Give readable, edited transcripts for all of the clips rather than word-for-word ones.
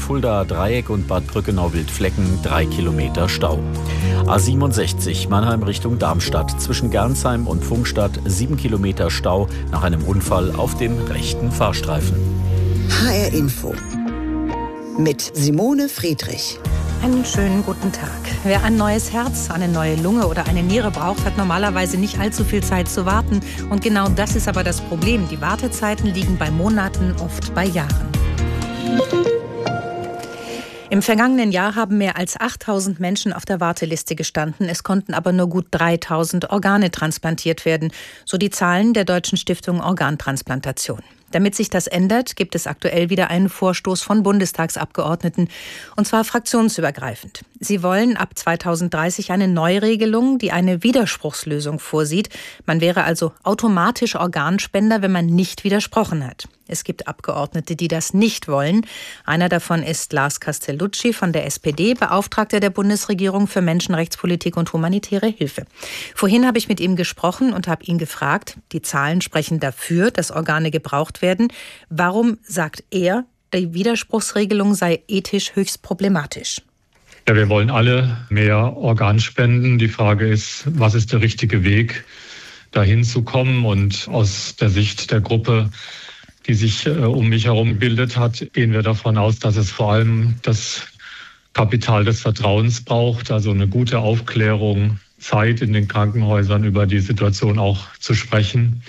Fulda Dreieck und Bad Brückenau-Wildflecken 3 Kilometer Stau. A67 Mannheim Richtung Darmstadt zwischen Gernsheim und Pfungstadt 7 Kilometer Stau nach einem Unfall auf dem rechten Fahrstreifen. HR Info mit Simone Friedrich. Einen schönen guten Tag. Wer ein neues Herz, eine neue Lunge oder eine Niere braucht, hat normalerweise nicht allzu viel Zeit zu warten. Und genau das ist aber das Problem. Die Wartezeiten liegen bei Monaten, oft bei Jahren. Im vergangenen Jahr haben mehr als 8.000 Menschen auf der Warteliste gestanden. Es konnten aber nur gut 3.000 Organe transplantiert werden, so die Zahlen der Deutschen Stiftung Organtransplantation. Damit sich das ändert, gibt es aktuell wieder einen Vorstoß von Bundestagsabgeordneten, und zwar fraktionsübergreifend. Sie wollen ab 2030 eine Neuregelung, die eine Widerspruchslösung vorsieht. Man wäre also automatisch Organspender, wenn man nicht widersprochen hat. Es gibt Abgeordnete, die das nicht wollen. Einer davon ist Lars Castellucci von der SPD, Beauftragter der Bundesregierung für Menschenrechtspolitik und humanitäre Hilfe. Vorhin habe ich mit ihm gesprochen und habe ihn gefragt, die Zahlen sprechen dafür, dass Organe gebraucht werden. Warum sagt er, die Widerspruchsregelung sei ethisch höchst problematisch? Ja, wir wollen alle mehr Organspenden. Die Frage ist, was ist der richtige Weg, dahin zu kommen? Und aus der Sicht der Gruppe, die sich um mich herum gebildet hat, gehen wir davon aus, dass es vor allem das Kapital des Vertrauens braucht, also eine gute Aufklärung, Zeit in den Krankenhäusern über die Situation auch zu sprechen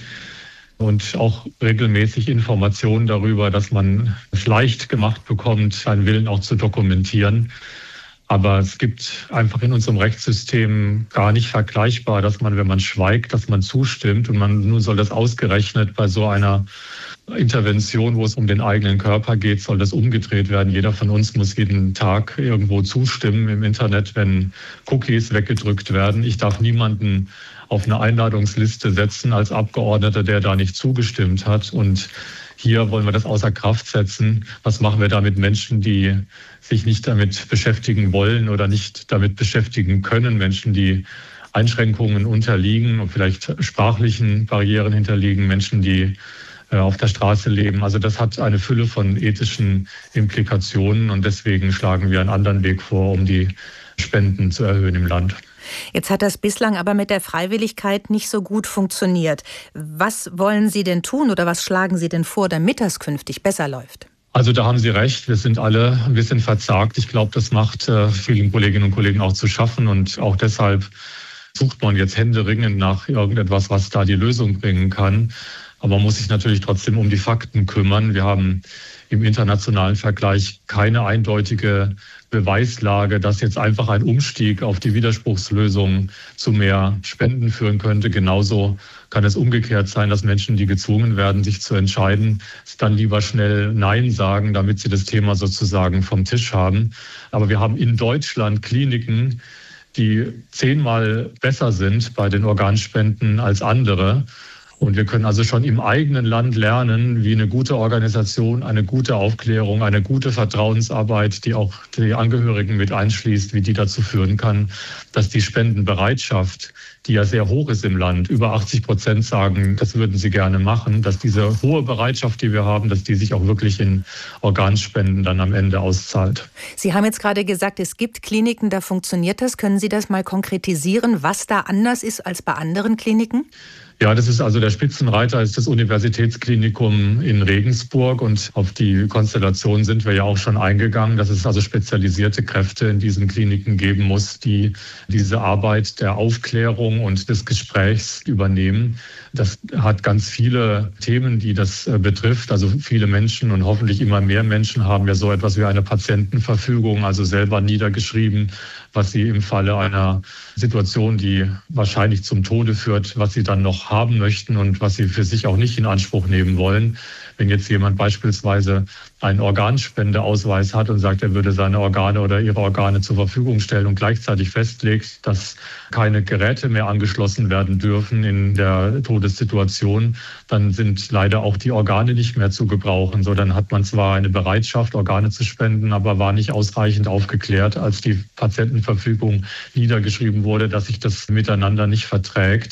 und auch regelmäßig Informationen darüber, dass man es leicht gemacht bekommt, seinen Willen auch zu dokumentieren. Aber es gibt einfach in unserem Rechtssystem gar nicht vergleichbar, dass man, wenn man schweigt, dass man zustimmt. Und nun soll das ausgerechnet bei so einer Intervention, wo es um den eigenen Körper geht, soll das umgedreht werden. Jeder von uns muss jeden Tag irgendwo zustimmen im Internet, wenn Cookies weggedrückt werden. Ich darf niemanden auf eine Einladungsliste setzen als Abgeordneter, der da nicht zugestimmt hat. Und hier wollen wir das außer Kraft setzen. Was machen wir da mit Menschen, die sich nicht damit beschäftigen wollen oder nicht damit beschäftigen können? Menschen, die Einschränkungen unterliegen und vielleicht sprachlichen Barrieren hinterliegen, Menschen, die auf der Straße leben. Also das hat eine Fülle von ethischen Implikationen und deswegen schlagen wir einen anderen Weg vor, um die Spenden zu erhöhen im Land. Jetzt hat das bislang aber mit der Freiwilligkeit nicht so gut funktioniert. Was wollen Sie denn tun oder was schlagen Sie denn vor, damit das künftig besser läuft? Also da haben Sie recht, wir sind alle ein bisschen verzagt. Ich glaube, das macht vielen Kolleginnen und Kollegen auch zu schaffen und auch deshalb sucht man jetzt händeringend nach irgendetwas, was da die Lösung bringen kann. Aber man muss sich natürlich trotzdem um die Fakten kümmern. Wir haben im internationalen Vergleich keine eindeutige Beweislage, dass jetzt einfach ein Umstieg auf die Widerspruchslösung zu mehr Spenden führen könnte. Genauso kann es umgekehrt sein, dass Menschen, die gezwungen werden, sich zu entscheiden, dann lieber schnell Nein sagen, damit sie das Thema sozusagen vom Tisch haben. Aber wir haben in Deutschland Kliniken, die 10-mal besser sind bei den Organspenden als andere. Und wir können also schon im eigenen Land lernen, wie eine gute Organisation, eine gute Aufklärung, eine gute Vertrauensarbeit, die auch die Angehörigen mit einschließt, wie die dazu führen kann, dass die Spendenbereitschaft, die ja sehr hoch ist im Land, über 80% sagen, das würden sie gerne machen, dass diese hohe Bereitschaft, die wir haben, dass die sich auch wirklich in Organspenden dann am Ende auszahlt. Sie haben jetzt gerade gesagt, es gibt Kliniken, da funktioniert das. Können Sie das mal konkretisieren, was da anders ist als bei anderen Kliniken? Ja, das ist also der Spitzenreiter, ist das Universitätsklinikum in Regensburg und auf die Konstellation sind wir ja auch schon eingegangen, dass es also spezialisierte Kräfte in diesen Kliniken geben muss, die diese Arbeit der Aufklärung und des Gesprächs übernehmen. Das hat ganz viele Themen, die das betrifft. Also viele Menschen und hoffentlich immer mehr Menschen haben ja so etwas wie eine Patientenverfügung, also selber niedergeschrieben, was sie im Falle einer Situation, die wahrscheinlich zum Tode führt, was sie dann noch haben möchten und was sie für sich auch nicht in Anspruch nehmen wollen. Wenn jetzt jemand beispielsweise einen Organspendeausweis hat und sagt, er würde seine Organe oder ihre Organe zur Verfügung stellen und gleichzeitig festlegt, dass keine Geräte mehr angeschlossen werden dürfen in der Todessituation, dann sind leider auch die Organe nicht mehr zu gebrauchen. So, dann hat man zwar eine Bereitschaft, Organe zu spenden, aber war nicht ausreichend aufgeklärt, als die Patientenverfügung niedergeschrieben wurde, dass sich das miteinander nicht verträgt.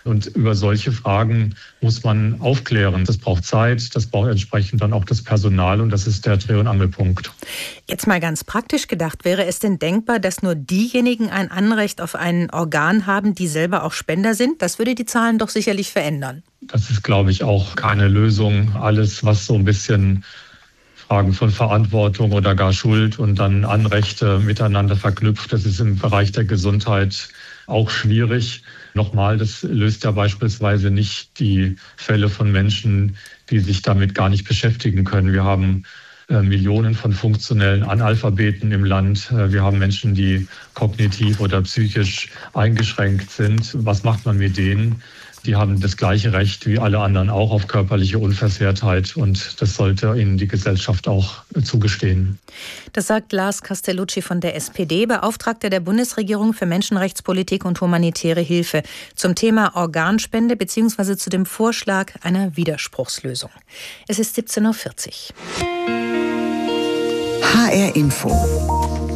Und über solche Fragen muss man aufklären. Das braucht Zeit, das braucht entsprechend dann auch das Personal und das ist der Dreh- und Angelpunkt. Jetzt mal ganz praktisch gedacht, wäre es denn denkbar, dass nur diejenigen ein Anrecht auf ein Organ haben, die selber auch Spender sind? Das würde die Zahlen doch sicherlich verändern. Das ist, glaube ich, auch keine Lösung. Alles, was so ein bisschen Fragen von Verantwortung oder gar Schuld und dann Anrechte miteinander verknüpft, das ist im Bereich der Gesundheit auch schwierig. Nochmal, das löst ja beispielsweise nicht die Fälle von Menschen, die sich damit gar nicht beschäftigen können. Wir haben Millionen von funktionellen Analphabeten im Land. Wir haben Menschen, die kognitiv oder psychisch eingeschränkt sind. Was macht man mit denen? Die haben das gleiche Recht wie alle anderen auch auf körperliche Unversehrtheit und das sollte ihnen die Gesellschaft auch zugestehen. Das sagt Lars Castellucci von der SPD, Beauftragter der Bundesregierung für Menschenrechtspolitik und humanitäre Hilfe, zum Thema Organspende bzw. zu dem Vorschlag einer Widerspruchslösung. Es ist 17:40 Uhr. HR Info.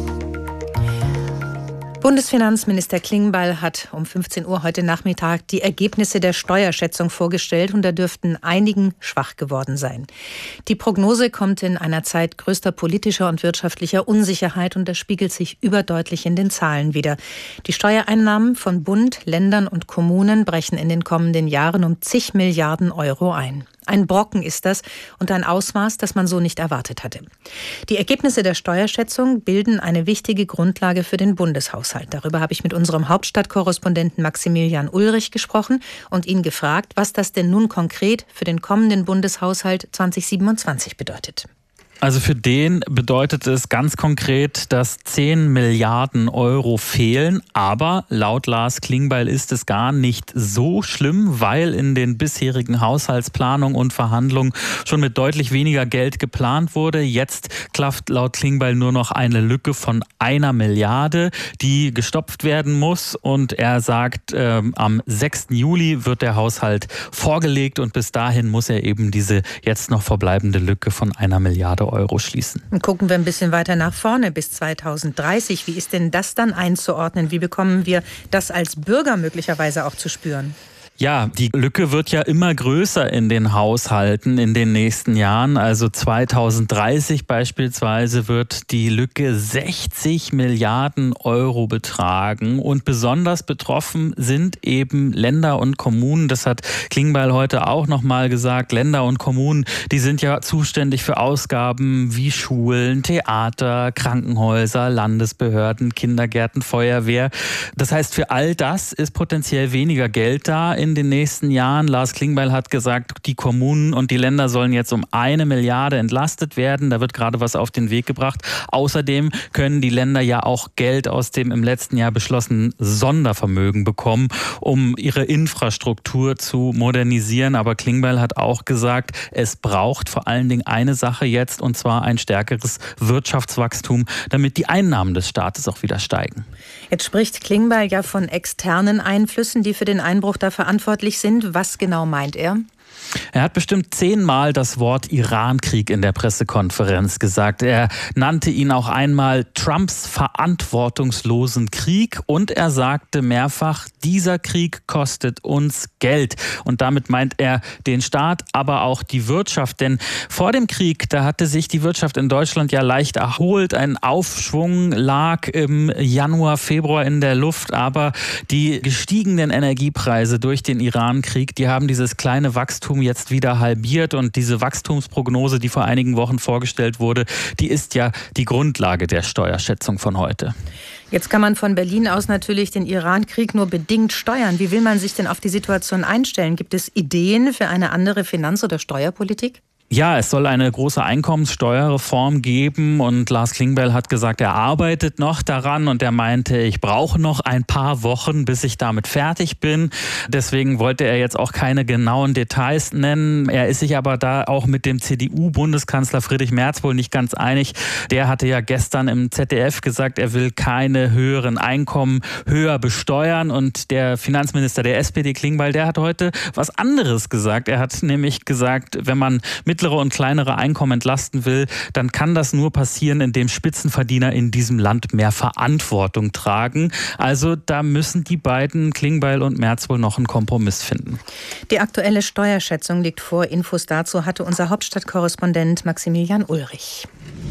Bundesfinanzminister Klingbeil hat um 15 Uhr heute Nachmittag die Ergebnisse der Steuerschätzung vorgestellt und da dürften einigen schwach geworden sein. Die Prognose kommt in einer Zeit größter politischer und wirtschaftlicher Unsicherheit und das spiegelt sich überdeutlich in den Zahlen wider. Die Steuereinnahmen von Bund, Ländern und Kommunen brechen in den kommenden Jahren um zig Milliarden Euro ein. Ein Brocken ist das und ein Ausmaß, das man so nicht erwartet hatte. Die Ergebnisse der Steuerschätzung bilden eine wichtige Grundlage für den Bundeshaushalt. Darüber habe ich mit unserem Hauptstadtkorrespondenten Maximilian Ulrich gesprochen und ihn gefragt, was das denn nun konkret für den kommenden Bundeshaushalt 2027 bedeutet. Also für den bedeutet es ganz konkret, dass 10 Milliarden Euro fehlen. Aber laut Lars Klingbeil ist es gar nicht so schlimm, weil in den bisherigen Haushaltsplanungen und Verhandlungen schon mit deutlich weniger Geld geplant wurde. Jetzt klafft laut Klingbeil nur noch eine Lücke von 1 Milliarde, die gestopft werden muss. Und er sagt, am 6. Juli wird der Haushalt vorgelegt und bis dahin muss er eben diese jetzt noch verbleibende Lücke von 1 Milliarde Euro schließen. Gucken wir ein bisschen weiter nach vorne bis 2030. Wie ist denn das dann einzuordnen? Wie bekommen wir das als Bürger möglicherweise auch zu spüren? Ja, die Lücke wird ja immer größer in den Haushalten in den nächsten Jahren. Also 2030 beispielsweise wird die Lücke 60 Milliarden Euro betragen. Und besonders betroffen sind eben Länder und Kommunen. Das hat Klingbeil heute auch nochmal gesagt. Länder und Kommunen, die sind ja zuständig für Ausgaben wie Schulen, Theater, Krankenhäuser, Landesbehörden, Kindergärten, Feuerwehr. Das heißt, für all das ist potenziell weniger Geld da in den nächsten Jahren. Lars Klingbeil hat gesagt, die Kommunen und die Länder sollen jetzt um 1 Milliarde entlastet werden. Da wird gerade was auf den Weg gebracht. Außerdem können die Länder ja auch Geld aus dem im letzten Jahr beschlossenen Sondervermögen bekommen, um ihre Infrastruktur zu modernisieren. Aber Klingbeil hat auch gesagt, es braucht vor allen Dingen eine Sache jetzt, und zwar ein stärkeres Wirtschaftswachstum, damit die Einnahmen des Staates auch wieder steigen. Jetzt spricht Klingbeil ja von externen Einflüssen, die für den Einbruch da verantwortlich sind. Was genau meint er? Er hat bestimmt 10-mal das Wort Irankrieg in der Pressekonferenz gesagt. Er nannte ihn auch einmal Trumps verantwortungslosen Krieg und er sagte mehrfach, dieser Krieg kostet uns Geld. Und damit meint er den Staat, aber auch die Wirtschaft. Denn vor dem Krieg, da hatte sich die Wirtschaft in Deutschland ja leicht erholt. Ein Aufschwung lag im Januar, Februar in der Luft. Aber die gestiegenen Energiepreise durch den Irankrieg, die haben dieses kleine Wachstum jetzt wieder halbiert und diese Wachstumsprognose, die vor einigen Wochen vorgestellt wurde, die ist ja die Grundlage der Steuerschätzung von heute. Jetzt kann man von Berlin aus natürlich den Irankrieg nur bedingt steuern. Wie will man sich denn auf die Situation einstellen? Gibt es Ideen für eine andere Finanz- oder Steuerpolitik? Ja, es soll eine große Einkommenssteuerreform geben und Lars Klingbeil hat gesagt, er arbeitet noch daran und er meinte, ich brauche noch ein paar Wochen, bis ich damit fertig bin. Deswegen wollte er jetzt auch keine genauen Details nennen. Er ist sich aber da auch mit dem CDU-Bundeskanzler Friedrich Merz wohl nicht ganz einig. Der hatte ja gestern im ZDF gesagt, er will keine höheren Einkommen höher besteuern und der Finanzminister der SPD Klingbeil, der hat heute was anderes gesagt. Er hat nämlich gesagt, wenn man mit mittlere und kleinere Einkommen entlasten will, dann kann das nur passieren, indem Spitzenverdiener in diesem Land mehr Verantwortung tragen. Also da müssen die beiden, Klingbeil und Merz, wohl noch einen Kompromiss finden. Die aktuelle Steuerschätzung liegt vor. Infos dazu hatte unser Hauptstadtkorrespondent Maximilian Ulrich.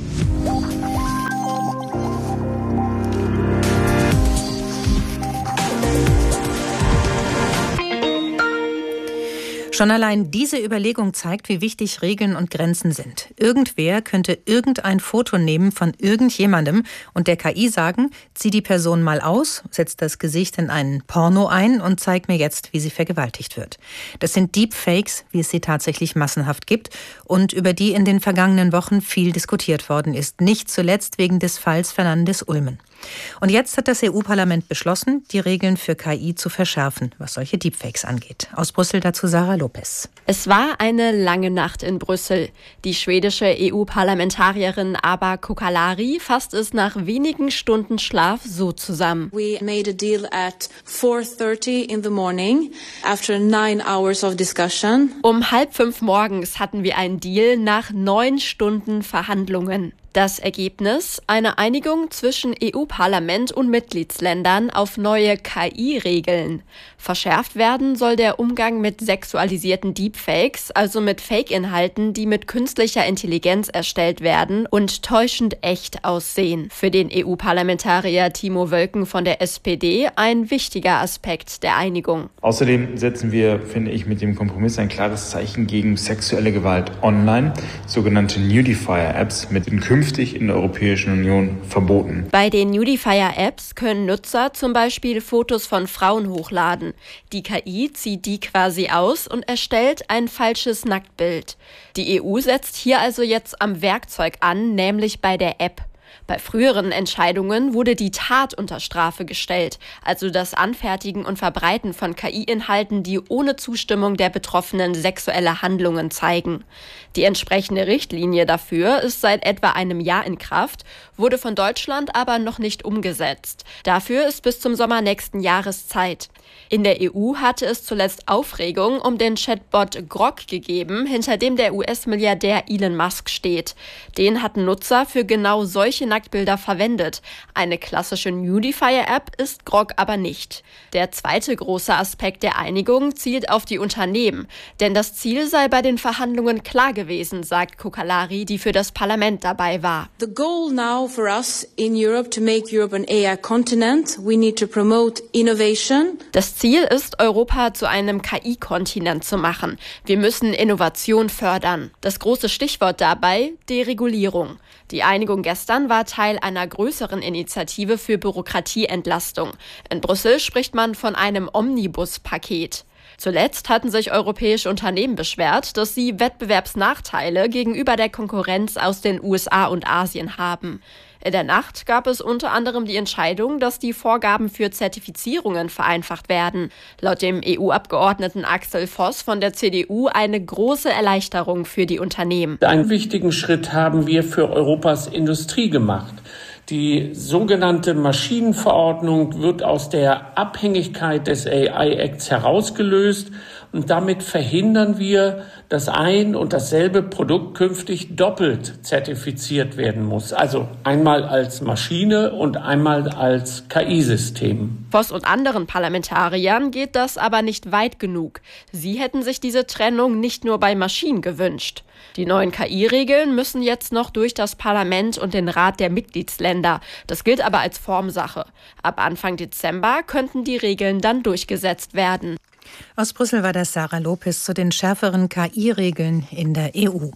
Schon allein diese Überlegung zeigt, wie wichtig Regeln und Grenzen sind. Irgendwer könnte irgendein Foto nehmen von irgendjemandem und der KI sagen, zieh die Person mal aus, setz das Gesicht in einen Porno ein und zeig mir jetzt, wie sie vergewaltigt wird. Das sind Deepfakes, wie es sie tatsächlich massenhaft gibt und über die in den vergangenen Wochen viel diskutiert worden ist. Nicht zuletzt wegen des Falls Fernandes-Ulmen. Und jetzt hat das EU-Parlament beschlossen, die Regeln für KI zu verschärfen, was solche Deepfakes angeht. Aus Brüssel dazu Sarah Lopez. Es war eine lange Nacht in Brüssel. Die schwedische EU-Parlamentarierin Aba Kokalari fasst es nach wenigen Stunden Schlaf so zusammen. We made a deal at 4:30 in the morning after 9 hours of discussion. Um 4:30 morgens hatten wir einen Deal nach 9 Stunden Verhandlungen. Das Ergebnis? Eine Einigung zwischen EU-Parlament und Mitgliedsländern auf neue KI-Regeln. Verschärft werden soll der Umgang mit sexualisierten Deepfakes, also mit Fake-Inhalten, die mit künstlicher Intelligenz erstellt werden und täuschend echt aussehen. Für den EU-Parlamentarier Timo Wölken von der SPD ein wichtiger Aspekt der Einigung. Außerdem setzen wir, finde ich, mit dem Kompromiss ein klares Zeichen gegen sexuelle Gewalt online, sogenannte Nudifier-Apps mit künftig in der Europäischen Union verboten. Bei den Nudifier-Apps können Nutzer zum Beispiel Fotos von Frauen hochladen. Die KI zieht die quasi aus und erstellt ein falsches Nacktbild. Die EU setzt hier also jetzt am Werkzeug an, nämlich bei der App. Bei früheren Entscheidungen wurde die Tat unter Strafe gestellt, also das Anfertigen und Verbreiten von KI-Inhalten, die ohne Zustimmung der Betroffenen sexuelle Handlungen zeigen. Die entsprechende Richtlinie dafür ist seit etwa einem Jahr in Kraft, wurde von Deutschland aber noch nicht umgesetzt. Dafür ist bis zum Sommer nächsten Jahres Zeit. In der EU hatte es zuletzt Aufregung um den Chatbot Grok gegeben, hinter dem der US-Milliardär Elon Musk steht. Den hatten Nutzer für genau solche Nacktbilder verwendet. Eine klassische Nudifier-App ist Grok aber nicht. Der zweite große Aspekt der Einigung zielt auf die Unternehmen. Denn das Ziel sei bei den Verhandlungen klar gewesen, sagt Kokalari, die für das Parlament dabei war. The goal now for us in Europe to make Europe an AI continent. We need to promote innovation. Das Ziel ist, Europa zu einem KI-Kontinent zu machen. Wir müssen Innovation fördern. Das große Stichwort dabei: Deregulierung. Die Einigung gestern war Teil einer größeren Initiative für Bürokratieentlastung. In Brüssel spricht man von einem Omnibus-Paket. Zuletzt hatten sich europäische Unternehmen beschwert, dass sie Wettbewerbsnachteile gegenüber der Konkurrenz aus den USA und Asien haben. In der Nacht gab es unter anderem die Entscheidung, dass die Vorgaben für Zertifizierungen vereinfacht werden. Laut dem EU-Abgeordneten Axel Voss von der CDU eine große Erleichterung für die Unternehmen. Einen wichtigen Schritt haben wir für Europas Industrie gemacht. Die sogenannte Maschinenverordnung wird aus der Abhängigkeit des AI-Acts herausgelöst und damit verhindern wir, dass ein und dasselbe Produkt künftig doppelt zertifiziert werden muss. Also einmal als Maschine und einmal als KI-System. Voss und anderen Parlamentariern geht das aber nicht weit genug. Sie hätten sich diese Trennung nicht nur bei Maschinen gewünscht. Die neuen KI-Regeln müssen jetzt noch durch das Parlament und den Rat der Mitgliedsländer. Das gilt aber als Formsache. Ab Anfang Dezember könnten die Regeln dann durchgesetzt werden. Aus Brüssel war das Sarah Lopez zu den schärferen KI-Regeln in der EU.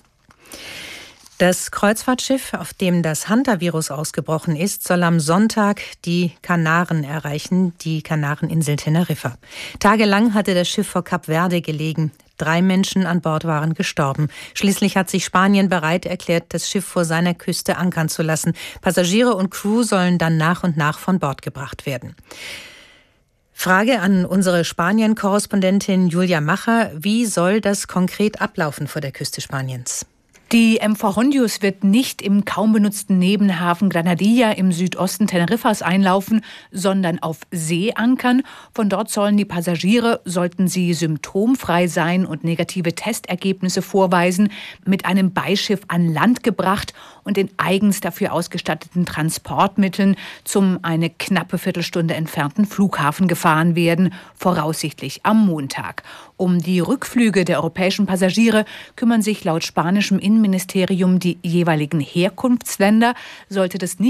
Das Kreuzfahrtschiff, auf dem das Hantavirus ausgebrochen ist, soll am Sonntag die Kanaren erreichen, die Kanareninsel Teneriffa. Tagelang hatte das Schiff vor Kap Verde gelegen. 3 Menschen an Bord waren gestorben. Schließlich hat sich Spanien bereit erklärt, das Schiff vor seiner Küste ankern zu lassen. Passagiere und Crew sollen dann nach und nach von Bord gebracht werden. Frage an unsere Spanien-Korrespondentin Julia Macher. Wie soll das konkret ablaufen vor der Küste Spaniens? Die MV Hondius wird nicht im kaum benutzten Nebenhafen Granadilla im Südosten Teneriffas einlaufen, sondern auf See ankern. Von dort sollen die Passagiere, sollten sie symptomfrei sein und negative Testergebnisse vorweisen, mit einem Beischiff an Land gebracht und in eigens dafür ausgestatteten Transportmitteln zum eine knappe Viertelstunde entfernten Flughafen gefahren werden, voraussichtlich am Montag. Um die Rückflüge der europäischen Passagiere kümmern sich laut spanischem Innenministerium die jeweiligen Herkunftsländer. Sollte das nicht